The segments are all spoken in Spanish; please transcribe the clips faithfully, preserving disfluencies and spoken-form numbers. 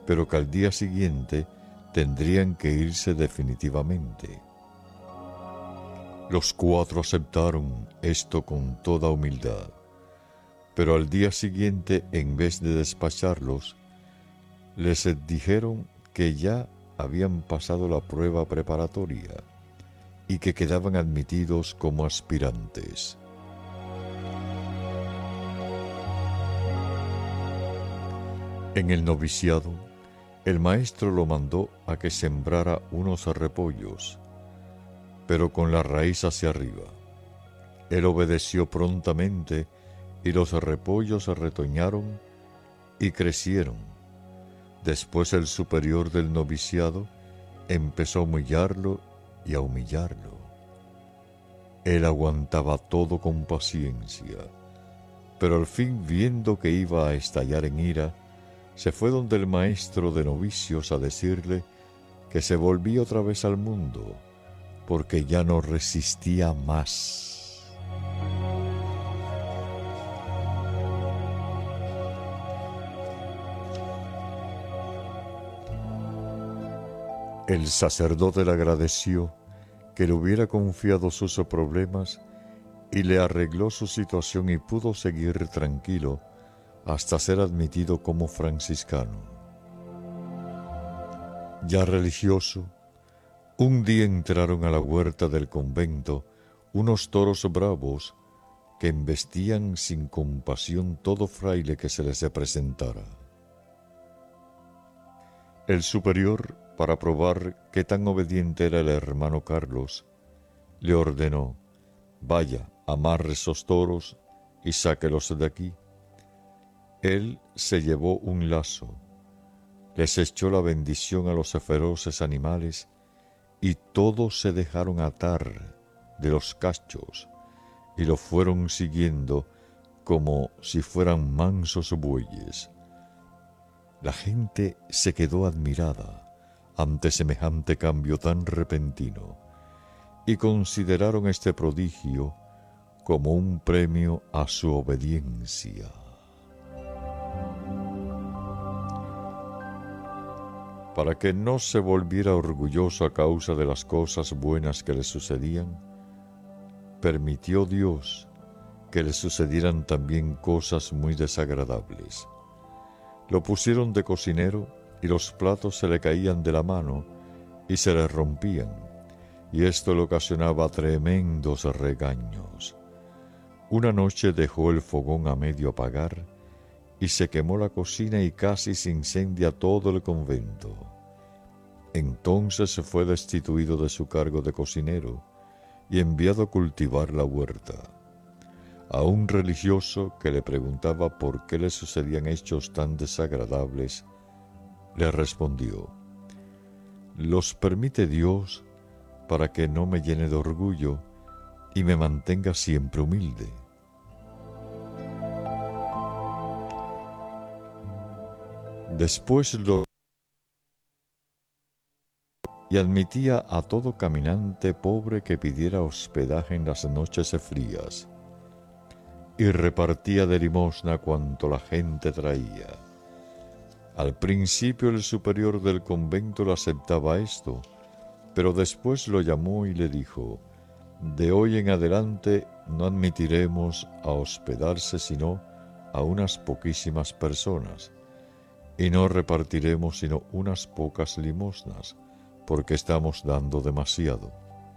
pero que al día siguiente tendrían que irse definitivamente. Los cuatro aceptaron esto con toda humildad, pero al día siguiente, en vez de despacharlos, les dijeron que ya habían pasado la prueba preparatoria y que quedaban admitidos como aspirantes. En el noviciado, el maestro lo mandó a que sembrara unos repollos, pero con la raíz hacia arriba. Él obedeció prontamente y los repollos retoñaron y crecieron. Después el superior del noviciado empezó a humillarlo y a humillarlo. Él aguantaba todo con paciencia, pero al fin, viendo que iba a estallar en ira, se fue donde el maestro de novicios a decirle que se volvía otra vez al mundo, porque ya no resistía más. El sacerdote le agradeció que le hubiera confiado sus problemas y le arregló su situación y pudo seguir tranquilo hasta ser admitido como franciscano. Ya religioso, un día entraron a la huerta del convento unos toros bravos que embestían sin compasión todo fraile que se les presentara. El superior, para probar qué tan obediente era el hermano Carlos, le ordenó: vaya, amarre esos toros y sáquelos de aquí. Él se llevó un lazo, les echó la bendición a los feroces animales y todos se dejaron atar de los cachos y lo fueron siguiendo como si fueran mansos bueyes. La gente se quedó admirada ante semejante cambio tan repentino y consideraron este prodigio como un premio a su obediencia. Para que no se volviera orgulloso a causa de las cosas buenas que le sucedían, permitió Dios que le sucedieran también cosas muy desagradables. Lo pusieron de cocinero y los platos se le caían de la mano y se le rompían, y esto le ocasionaba tremendos regaños. Una noche dejó el fogón a medio apagar y se quemó la cocina y casi se incendia todo el convento. Entonces se fue destituido de su cargo de cocinero y enviado a cultivar la huerta. A un religioso que le preguntaba por qué le sucedían hechos tan desagradables, le respondió: los permite Dios para que no me llene de orgullo y me mantenga siempre humilde. Después lo y admitía a todo caminante pobre que pidiera hospedaje en las noches frías, y repartía de limosna cuanto la gente traía. Al principio el superior del convento le aceptaba esto, pero después lo llamó y le dijo: de hoy en adelante no admitiremos a hospedarse sino a unas poquísimas personas, y no repartiremos sino unas pocas limosnas, porque estamos dando demasiado.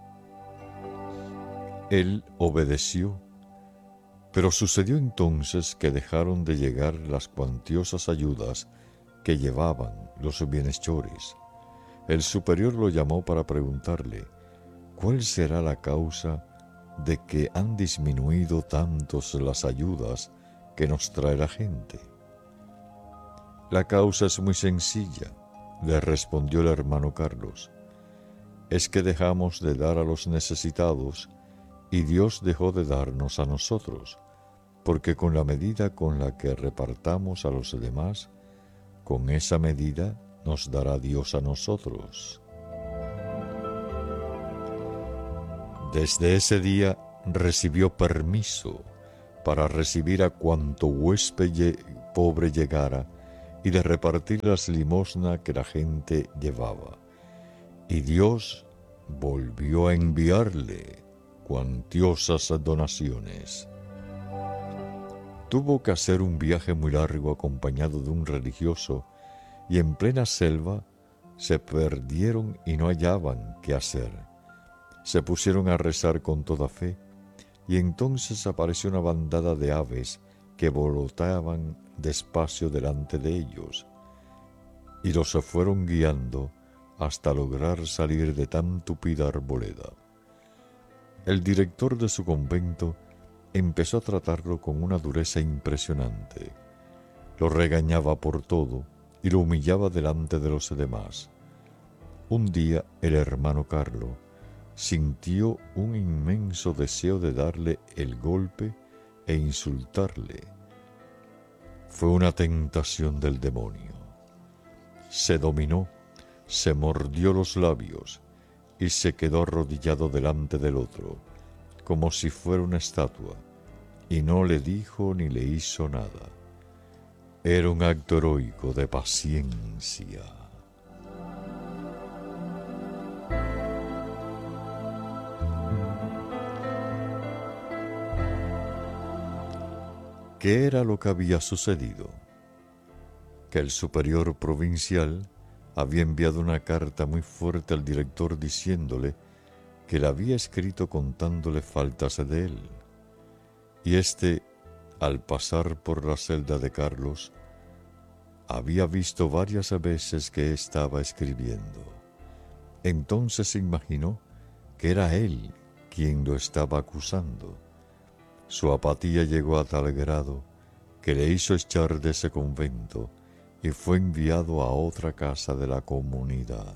Él obedeció, pero sucedió entonces que dejaron de llegar las cuantiosas ayudas que llevaban los bienhechores. El superior lo llamó para preguntarle: ¿cuál será la causa de que han disminuido tantos las ayudas que nos trae la gente? La causa es muy sencilla, le respondió el hermano Carlos. Es que dejamos de dar a los necesitados y Dios dejó de darnos a nosotros, porque con la medida con la que repartamos a los demás, con esa medida nos dará Dios a nosotros. Desde ese día recibió permiso para recibir a cuanto huésped pobre llegara y de repartir las limosnas que la gente llevaba. Y Dios volvió a enviarle cuantiosas donaciones. Tuvo que hacer un viaje muy largo acompañado de un religioso, y en plena selva se perdieron y no hallaban qué hacer. Se pusieron a rezar con toda fe, y entonces apareció una bandada de aves que voloteaban despacio delante de ellos, y los fueron guiando hasta lograr salir de tan tupida arboleda. El director de su convento empezó a tratarlo con una dureza impresionante. Lo regañaba por todo y lo humillaba delante de los demás. Un día el hermano Carlo sintió un inmenso deseo de darle el golpe e insultarle. Fue una tentación del demonio. Se dominó, se mordió los labios y se quedó arrodillado delante del otro, como si fuera una estatua, y no le dijo ni le hizo nada. Era un acto heroico de paciencia. ¿Qué era lo que había sucedido? Que el superior provincial había enviado una carta muy fuerte al director diciéndole que la había escrito contándole faltas de él. Y éste, al pasar por la celda de Carlos, había visto varias veces que estaba escribiendo. Entonces se imaginó que era él quien lo estaba acusando. Su apatía llegó a tal grado que le hizo echar de ese convento y fue enviado a otra casa de la comunidad.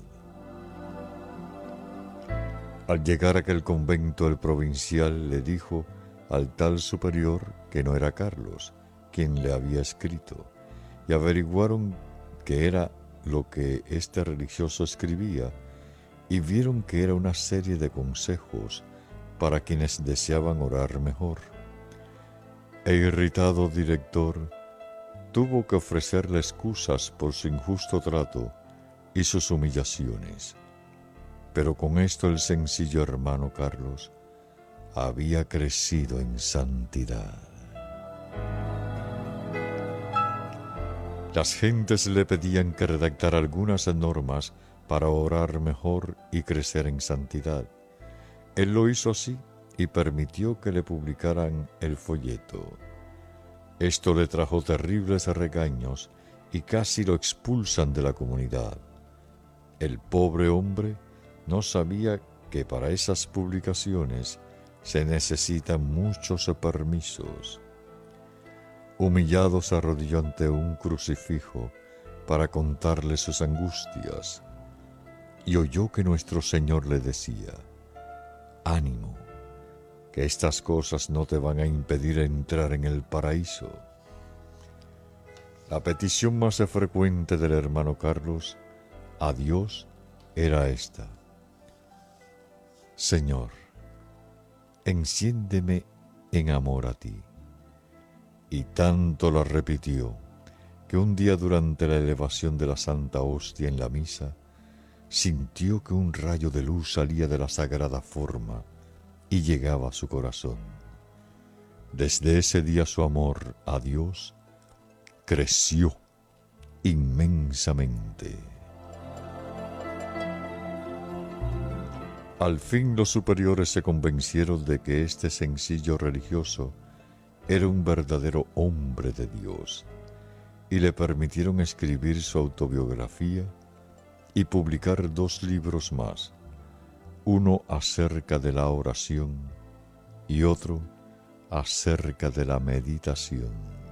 Al llegar a aquel convento, el provincial le dijo al tal superior que no era Carlos quien le había escrito, y averiguaron que era lo que este religioso escribía, y vieron que era una serie de consejos para quienes deseaban orar mejor. El irritado director tuvo que ofrecerle excusas por su injusto trato y sus humillaciones. Pero con esto el sencillo hermano Carlos había crecido en santidad. Las gentes le pedían que redactara algunas normas para orar mejor y crecer en santidad. Él lo hizo así y permitió que le publicaran el folleto. Esto le trajo terribles regaños y casi lo expulsan de la comunidad. El pobre hombre no sabía que para esas publicaciones se necesitan muchos permisos. Humillado se arrodilló ante un crucifijo para contarle sus angustias y oyó que nuestro Señor le decía: «Ánimo, que estas cosas no te van a impedir entrar en el paraíso». La petición más frecuente del hermano Carlos a Dios era esta: «Señor, enciéndeme en amor a ti». Y tanto la repitió que un día durante la elevación de la Santa Hostia en la misa, sintió que un rayo de luz salía de la sagrada forma y llegaba a su corazón. Desde ese día su amor a Dios creció inmensamente. Al fin los superiores se convencieron de que este sencillo religioso era un verdadero hombre de Dios y le permitieron escribir su autobiografía y publicar dos libros más, uno acerca de la oración y otro acerca de la meditación.